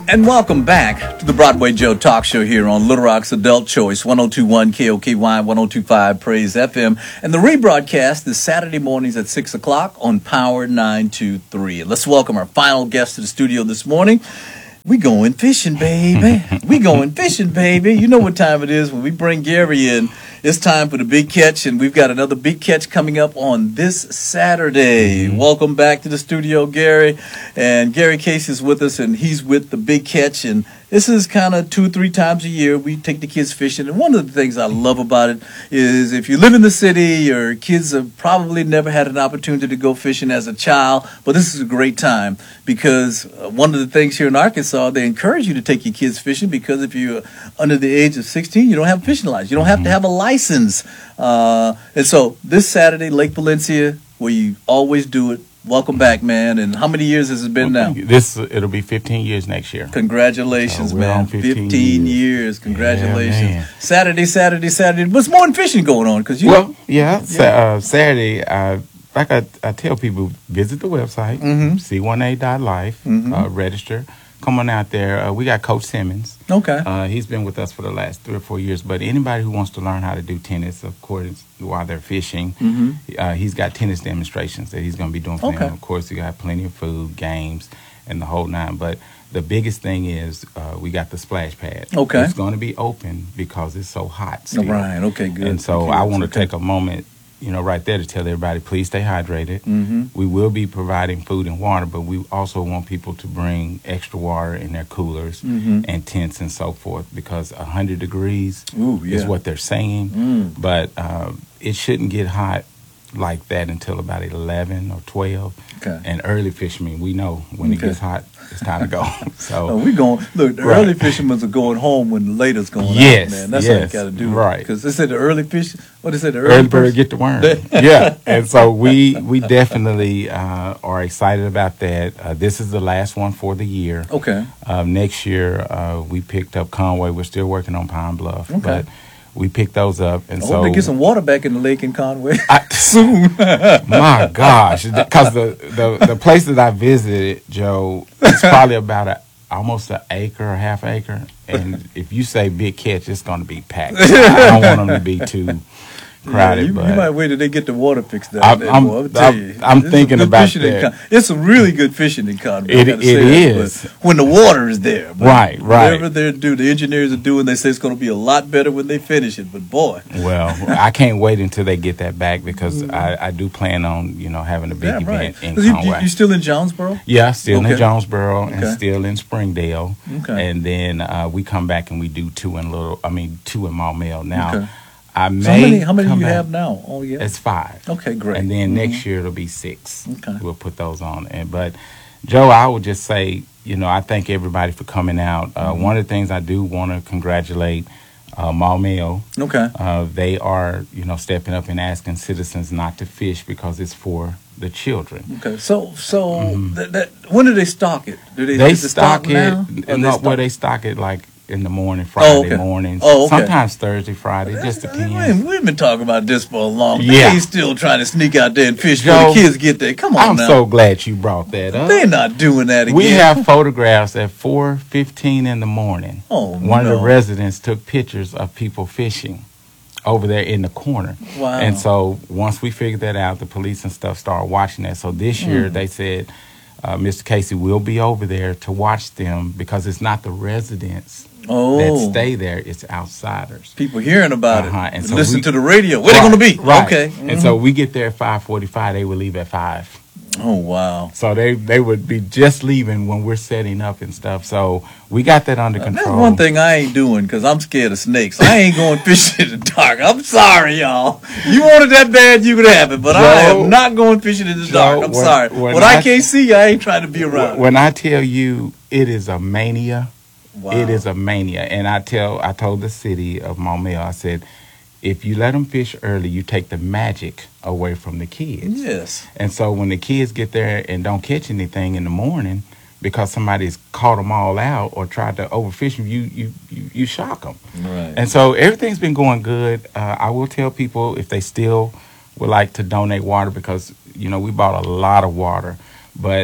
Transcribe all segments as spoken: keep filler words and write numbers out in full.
And welcome back to the Broadway Joe Talk Show here on Little Rock's Adult Choice, one oh two point one K O K Y, one oh two point five Praise F M. And the rebroadcast is Saturday mornings at six o'clock on Power nine two three. And let's welcome our final guest to the studio this morning. We going fishing, baby. We going fishing, baby. You know what time it is when we bring Gary in. It's time for the big catch, and we've got another big catch coming up on this Saturday. Mm-hmm. Welcome back to the studio, Gary. And Gary Case is with us, and he's with the big catch. And this is kind of two, three times a year we take the kids fishing. And one of the things I love about it is if you live in the city, your kids have probably never had an opportunity to go fishing as a child. But this is a great time because one of the things here in Arkansas, they encourage you to take your kids fishing because if you're under the age of sixteen, you don't have a fishing license. You don't have to have a license. Uh, and so this Saturday, Lake Valencia, where you always do it. Welcome back, man. And how many years has it been well, now? This it'll be fifteen years next year. Congratulations, so man. fifteen, fifteen years. years. Congratulations. Yeah, Saturday, Saturday, Saturday. What's more than fishing going on? Cause you well, yeah, yeah. Sa- uh, Saturday, uh, like I, I tell people, visit the website, mm-hmm. C one A dot life, mm-hmm. uh, register. Come on out there. Uh, we got Coach Simmons. Okay. Uh, he's been with us for the last three or four years. But anybody who wants to learn how to do tennis, of course, while they're fishing, mm-hmm. uh, he's got tennis demonstrations that he's going to be doing for okay. them. Of course, you got plenty of food, games, and the whole nine. But the biggest thing is uh, we got the splash pad. Okay. It's going to be open because it's so hot still. Right. Okay, good. And so okay. I want to okay. take a moment, you know, right there to tell everybody, please stay hydrated. Mm-hmm. We will be providing food and water, but we also want people to bring extra water in their coolers mm-hmm. and tents and so forth because one hundred degrees Ooh, yeah. is what they're saying. Mm. But uh, it shouldn't get hot like that until about eleven or twelve. Okay. And early fishermen, we know when okay. it gets hot, it's time to go. So oh, we going look. The right. early fishermen are going home when the later's going yes, out. Man, that's yes, what you got to do. Right. Because they said the early fish. What they said the early, early bird get the worm. Yeah. And so we we definitely uh, are excited about that. Uh, this is the last one for the year. Okay. Uh, next year uh, we picked up Conway. We're still working on Pine Bluff. Okay. But we picked those up, and I so hope they get some water back in the lake in Conway I, soon. My gosh, because the, the the place that I visited, Joe, it's probably about a almost an acre or half acre, and if you say big catch, it's going to be packed. I don't want them to be too crowded. Yeah, you, but you might wait till they get the water fixed up. I'm, there, I'm, boy. Tell you, I'm thinking about that. It's some really good fishing in Conway. It, it is. When the water is there. But right, right. Whatever they do, the engineers are doing, they say it's going to be a lot better when they finish it. But boy. Well, I can't wait until they get that back because mm. I, I do plan on, you know, having a big yeah, event right. in you, Conway. You still in Jonesboro? Yeah, still okay. in Jonesboro and okay. still in Springdale. Okay. And then uh, we come back and we do two in Little, I mean, two in Maumelle. Now, okay. I may so how many, how many do you back. have now? Oh, yeah. It's five. Okay, great. And then mm-hmm. next year it'll be six. Okay. We'll put those on. And But, Joe, I would just say, you know, I thank everybody for coming out. Uh, mm-hmm. One of the things I do want to congratulate uh, Maumelle. Okay. Uh, they are, you know, stepping up and asking citizens not to fish because it's for the children. Okay. So, so mm-hmm. that, that, when do they stock it? Do they, they stock, stock it? Now? No, well, they stock it like in the morning, Friday oh, okay. mornings. Oh, okay. Sometimes Thursday, Friday. It just depends. We've been talking about this for a long time. Yeah. They still trying to sneak out there and fish Joe, before the kids get there. Come on I'm now. so glad you brought that up. They're not doing that again. We have photographs at four fifteen in the morning. Oh, One no. of the residents took pictures of people fishing over there in the corner. Wow. And so once we figured that out, the police and stuff started watching that. So this year mm. they said, uh, Mister Casey will be over there to watch them because it's not the residents oh. that stay there, it's outsiders. People hearing about uh-huh. it. And so listen we, to the radio. Where right, they going to be? Right. Okay. Mm-hmm. And so we get there at five forty-five. They will leave at five. Oh, wow. So they, they would be just leaving when we're setting up and stuff. So we got that under uh, control. That's one thing I ain't doing because I'm scared of snakes. I ain't going fishing in the dark. I'm sorry, y'all. You wanted that bad, you could have it. But Joe, I am not going fishing in the Joe, dark. I'm when, sorry. When What I, I can't see, I ain't trying to be around. When I tell you it is a mania, wow. it is a mania. And I tell, I told the city of Maumelle, I said, if you let them fish early, you take the magic away from the kids. Yes. And so when the kids get there and don't catch anything in the morning because somebody's caught them all out or tried to overfish them, you you you, you shock them. Right. And so everything's been going good. Uh, I will tell people if they still would like to donate water because, you know, we bought a lot of water. But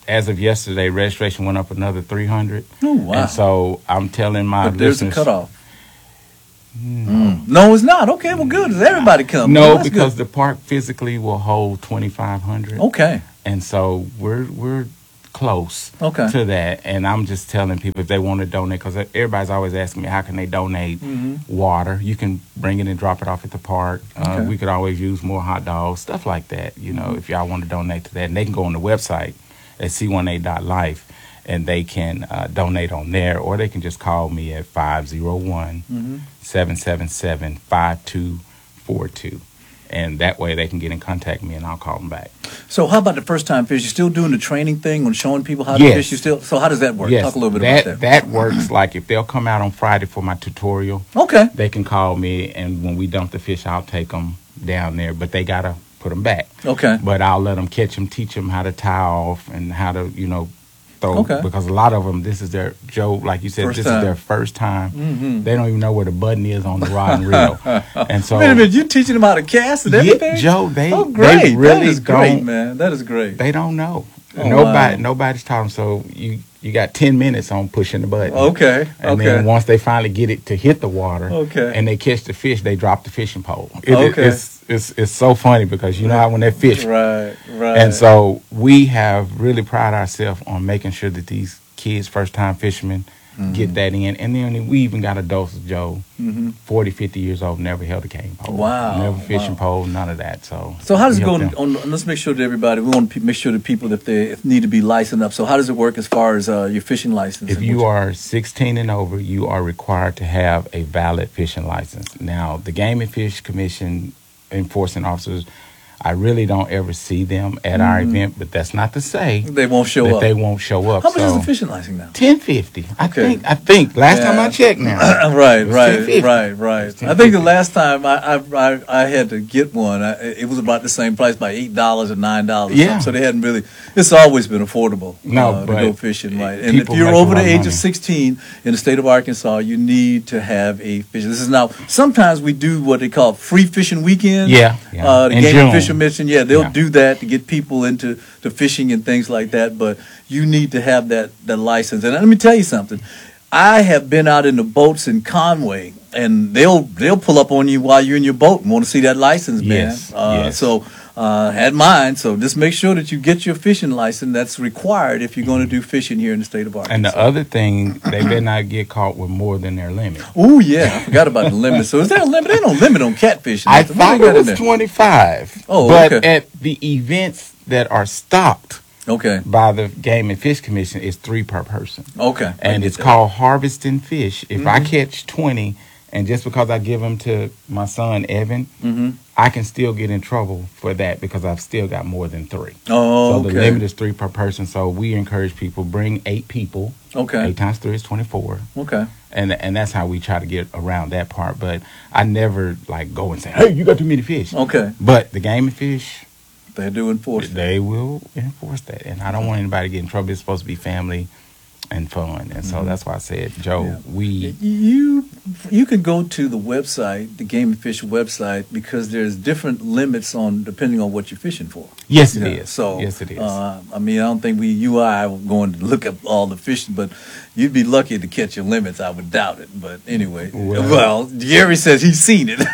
as of yesterday, registration went up another three hundred. Oh, wow. And so I'm telling my But there's a listeners. cutoff. No, Mm. No, it's not. Okay, well, good. Does everybody come? no Well, that's because good. the park physically will hold twenty-five hundred. Okay. And so we're we're close Okay. to that. And I'm just telling people if they want to donate, because everybody's always asking me, how can they donate Mhm. water? You can bring it and drop it off at the park. Uh, Okay. we could always use more hot dogs, stuff like that. You know, if y'all want to donate to that. And they can go on the website at c one a dot life and they can uh, donate on there, or they can just call me at five oh one, Mhm. seven seven seven, five two four two. And that way they can get in contact with me and I'll call them back. So how about the first time fish? You still doing the training thing on showing people how to Yes. fish? You still? So how does that work? Yes, Talk a little bit that, about that. that works like if they'll come out on Friday for my tutorial, Okay. they can call me, and when we dump the fish, I'll take them down there, but they got to put them back. Okay. But I'll let them catch them, teach them how to tie off and how to, you know, throw. Okay. Because a lot of them, this is their, Joe, like you said, First this time. is their first time. Mhm. They don't even know where the button is on the rod and reel. And so, Wait a minute, you teaching them how to cast and Yeah, everything? Joe, they, Oh, great. they really that is great, don't, man. That is great. they don't know. Oh, Nobody, wow. nobody's taught them. So you, you got ten minutes on pushing the button. Okay. And okay. then once they finally get it to hit the water, Okay. and they catch the fish, they drop the fishing pole. It, Okay. It's, it's it's so funny because you know how when they fish, Right. Right. and so we have really pride ourselves on making sure that these kids, first time fishermen, get that in. And then we even got adults, Joe, hmm forty, fifty years old, never held a cane pole. Wow, Never fishing wow. pole, none of that. So So how does we it go? help On, them. on, let's make sure that everybody. We want to pe- make sure that people, if they if need to be licensed up. So how does it work as far as uh, your fishing license? If and you what are sixteen and over, you are required to have a valid fishing license. Now, the Game and Fish Commission enforcing officers, I really don't ever see them at our Mhm. event, but that's not to say they won't show that up. they won't show up. How much is so a fishing license now? ten fifty. I Okay. think. I think. Last time Yeah. I checked, now. right, It was right, ten fifty. right, It right. was I think the ten fifty. last time I I, I, I had to get one, I, it was about the same price, by eight dollars or nine dollars. Yeah. So they hadn't really. It's always been affordable. No, uh, to but go fishing, right? And if people you're make a over lot the of age money. of sixteen in the state of Arkansas, you need to have a fish. This is now. Sometimes we do what they call free fishing weekends. Yeah, yeah. Uh, the In Game and June. Fish Commission, yeah, they'll Yeah. do that to get people into to fishing and things like that. But you need to have that that license. And let me tell you something. I have been out in the boats in Conway, and they'll they'll pull up on you while you're in your boat and want to see that license, man. Yes, Uh, yes. So uh, had mine. So just make sure that you get your fishing license. That's required if you're going to do fishing here in the state of Arkansas. And the other thing, they better not get caught with more than their limit. Oh yeah, I forgot about the limit. So is there a limit? There's no limit on catfishing. I What they thought got it in was there? twenty-five. Oh, but okay. at the events that are stopped Okay, by the Game and Fish Commission, it's three per person. okay. I And get it's that. called harvesting fish. If I Mhm. catch twenty, and just because I give them to my son Evan, Mhm. I can still get in trouble for that because I've still got more than three. Oh, so okay. the limit is three per person. So we encourage people bring eight people. Okay, Eight times three is twenty-four, okay. and and that's how we try to get around that part. But I never like go and say, "Hey, you got too many fish." Okay, But the Game and Fish, they do enforce that. they will enforce that, and I don't want anybody to get in trouble. It's supposed to be family and fun, and so Mhm. that's why I said, Joe, Yeah. we You you can go to the website, the Game and Fish website, because there's different limits on depending on what you're fishing for. yes, it is. Yeah, So yes, it is. Uh, I mean, I don't think we you or I were going to look up all the fishing, but you'd be lucky to catch your limits. I would doubt it. But anyway, well, Well- Gary says he's seen it.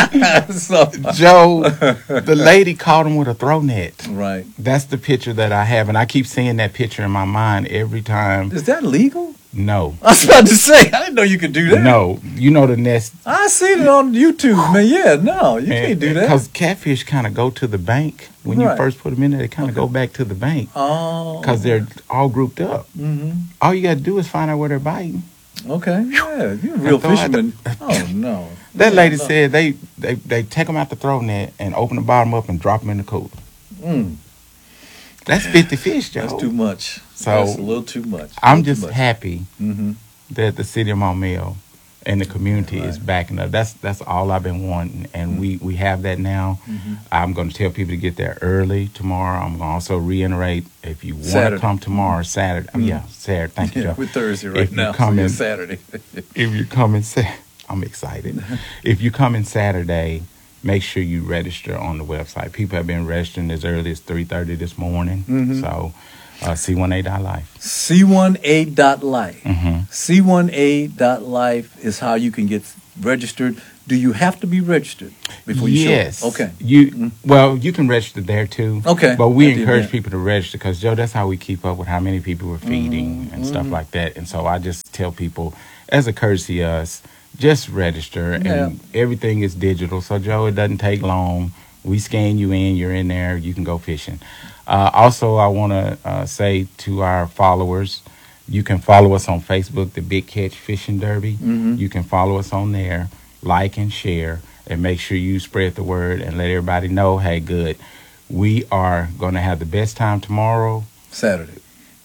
so Joe, the lady caught him with a throw net. right, That's the picture that I have, and I keep seeing that picture in my mind every time. is that legal? No, I was about to say I didn't know you could do that. no, you know the nest. I seen it on YouTube, man. Yeah, no, you can't do that. Because catfish kind of go to the bank when Right. you first put them in there. They kind of Okay. go back to the bank Oh, because they're all grouped up. hmm All you got to do is find out where they're biting. Okay, yeah, you're a real throw out fisherman. Oh no, That Yeah, lady no. said they, they they take them out the throw net and open the bottom up and drop them in the cooler. Mm, That's fifty fish, Joe. that's too much. So, that's a little too much. I'm just happy Mm-hmm. that the city of Montmel and the community is Right. backing up. That's that's all I've been wanting, and Mm-hmm. we, we have that now. Mhm. I'm going to tell people to get there early tomorrow. I'm going to also reiterate if you want to Saturday. come tomorrow, Saturday. Oh, Mhm. yeah, Saturday. Thank you, Yeah, Joe. we're Thursday right If you now. come so in- it's Saturday. If you come in, Sa- I'm excited. If you come in Saturday, make sure you register on the website. People have been registering as early as three thirty this morning. Mhm. So Uh, C one A dot life. C one A dot life. Mm-hmm. C one A dot life is how you can get registered. Do you have to be registered before you yes. show up? Okay. You mm-hmm. Well, you can register there too. Okay. But we At encourage people to register because, Joe, that's how we keep up with how many people we're feeding mm-hmm. and stuff like that. And so I just tell people, as a courtesy to us, just register. Yeah. And everything is digital. So, Joe, it doesn't take long. We scan you in. You're in there. You can go fishing. Uh, also, I want to uh, say to our followers, you can follow us on Facebook, the Big Catch Fishing Derby. Mm-hmm. You can follow us on there, like and share, and make sure you spread the word and let everybody know, hey, good, we are going to have the best time tomorrow. Saturday.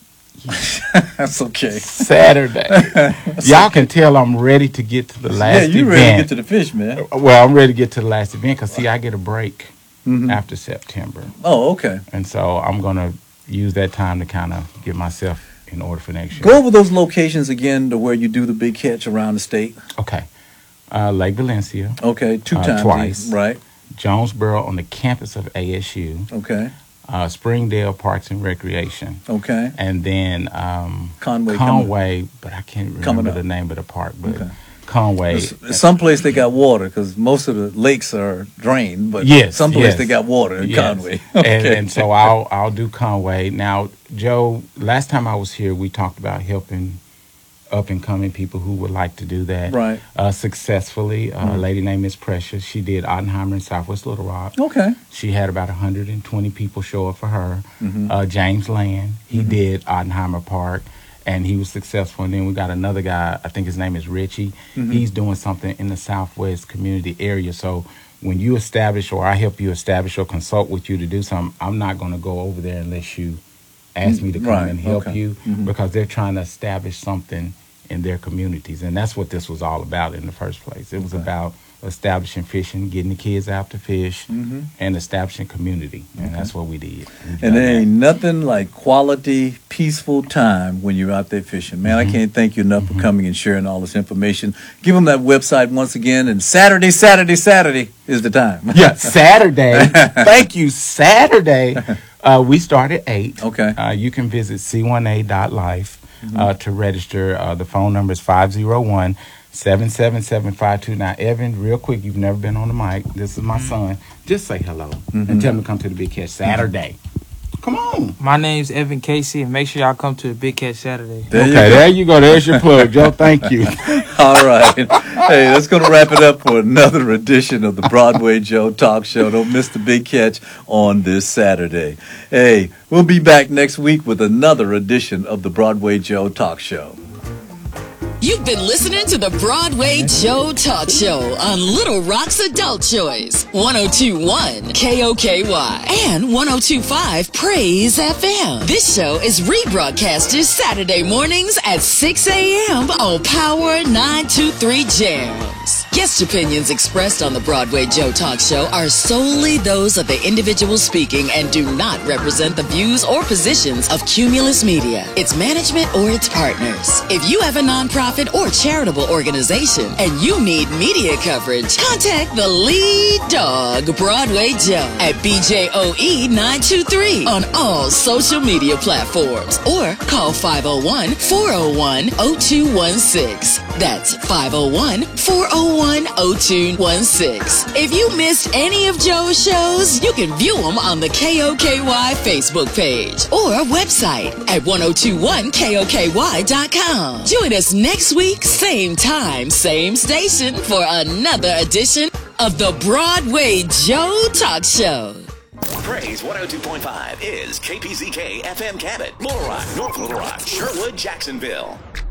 That's okay. Saturday. Y'all can tell I'm ready to get to the last event. Yeah, you ready to get to the fish, man. Well, I'm ready to get to the last event because, see, I get a break. Mm-hmm. After September. Oh, okay. And so I'm going to use that time to kind of get myself in order for next year. Go over those locations again to where you do the big catch around the state. Okay. Uh, Lake Valencia. Okay, two uh, times. Twice. Right. Jonesboro on the campus of A S U. Okay. Uh, Springdale Parks and Recreation. Okay. And then um, Conway. Conway, but I can't remember the name of the park. But okay. Conway. Someplace they got water because most of the lakes are drained, but yes, someplace yes. they got water in yes. Conway. Okay. And, and so I'll I'll do Conway. Now, Joe, last time I was here, we talked about helping up and coming people who would like to do that right uh, successfully. Uh, mm-hmm. A lady named Miss Precious. She did Ottenheimer in Southwest Little Rock. Okay. She had about one hundred twenty people show up for her. Mm-hmm. Uh, James Land, he mm-hmm. did Ottenheimer Park. And he was successful. And then we got another guy, I think his name is Richie. Mm-hmm. He's doing something in the Southwest community area. So when you establish or I help you establish or consult with you to do something, I'm not going to go over there unless you ask me to come right. and help okay. you mm-hmm. because they're trying to establish something in their communities. And that's what this was all about in the first place. It was okay. about establishing fishing, getting the kids out to fish, mm-hmm. and establishing community. And okay. that's what we did. We and there ain't nothing like quality, peaceful time when you're out there fishing. Man, mm-hmm. I can't thank you enough mm-hmm. for coming and sharing all this information. Give them that website once again. And Saturday, Saturday, Saturday is the time. Yeah, Saturday. Thank you. Saturday. Uh, we start at eight. Okay. Uh, you can visit C one A dot life mm-hmm. uh, to register. Uh, the phone number is five oh one, seven seven seven, five two. Now, Evan, real quick, you've never been on the mic. This is my son. Just say hello mm-hmm. and tell him to come to the Big Catch Saturday. Come on. My name's Evan Casey, and make sure y'all come to the Big Catch Saturday. There okay, you there you go. There's your plug, Joe. Thank you. All right. Hey, that's going to wrap it up for another edition of the Broadway Joe Talk Show. Don't miss the Big Catch on this Saturday. Hey, we'll be back next week with another edition of the Broadway Joe Talk Show. You've been listening to the Broadway Joe Talk Show on Little Rock's Adult Choice, one oh two point one K O K Y and one oh two point five Praise F M. This show is rebroadcasted Saturday mornings at six a.m. on Power nine two three Jams. Guest opinions expressed on the Broadway Joe Talk Show are solely those of the individual speaking and do not represent the views or positions of Cumulus Media, its management, or its partners. If you have a nonprofit or charitable organization and you need media coverage, contact the lead dog, Broadway Joe, at B J O E nine two three on all social media platforms or call five oh one, four oh one, oh two one six. That's five oh one, four oh one, oh two one six. If you missed any of Joe's shows, you can view them on the K O K Y Facebook page or website at ten twenty-one K O K Y dot com. Join us next week, same time, same station, for another edition of the Broadway Joe Talk Show. Praise one oh two point five is K P Z K F M Cabot, Little Rock, North Little Rock, Sherwood, Jacksonville.